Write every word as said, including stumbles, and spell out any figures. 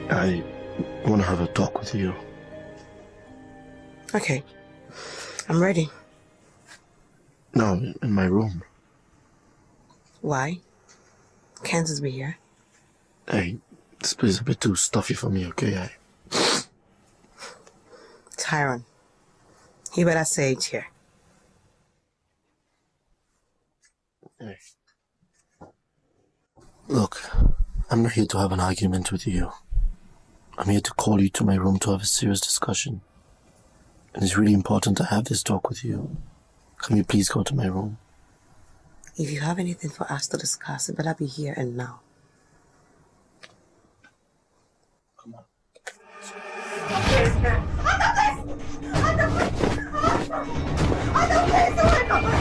I want to have a talk with you. Okay. I'm ready. No, in my room. Why? Kansas be here. Hey, this place is a bit too stuffy for me, okay? I... Tyron, you better say it here. Hey. Look, I'm not here to have an argument with you. I'm here to call you to my room to have a serious discussion. And it's really important to have this talk with you. Can you please go to my room? If you have anything for us to discuss, it better be here and now. Come on. Anda, please! Anda, please! Anda, please! Anda, please!